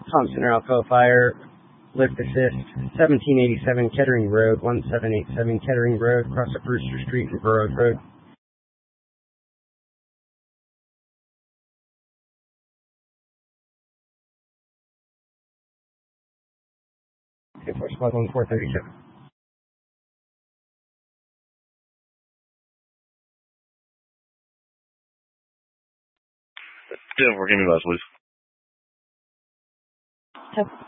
Thompson or Alcoa Fire, lift assist, 1787 Kettering Road, 1787 Kettering Road, cross up Brewster Street and Burroughs Road. Force Squad 1437. Yeah, give me last, please. Yep.